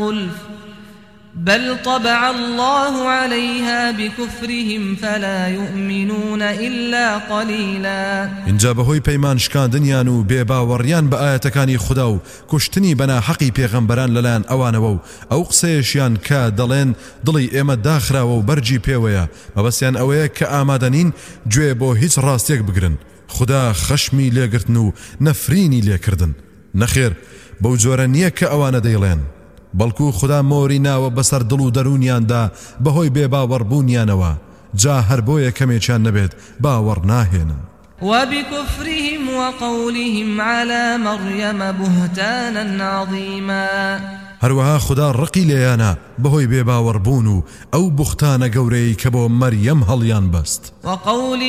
بل طبع الله عليها بكفرهم فلا يؤمنون إلا قليلا. اینجا بەهۆی پەیمان شکاندنیان و بێباوەڕیان بە ئاەتەکانی خوددا و کوشتنی بەناحەقی پێغەمبەران لەلایەن ئەوانەوە و ئەو قسەیەشیان کە دەڵێن دڵی ئێمە داخراوە و بەرجی پێوەیە مەبەستیان ئەوەیە کە ئامادەنین گوێ بۆ هیچ ڕاستیەک بگرن. خوددا خەشمی لێگرتن و نەفرینی لێکردن. نەخێر بەو جۆرە نییە کە ئەوانە دەیڵێن، بەڵکو خوددا مۆری ناوە بەسەر دڵ و دەرونیاندا بەهۆی بێباوەڕبوونیانەوە، جا هەر بۆیە کەمێکیان نەبێت باوەڕ ناهێنن. وبكفرهم وقولهم على مريم بهتانا عظيما. هەروەها خوددا ڕقی لێیانە بەهۆی بێباوەڕبوون و ئەو بوختانە گەورەی کە بۆ مەریەم هەڵیان بەست. وقول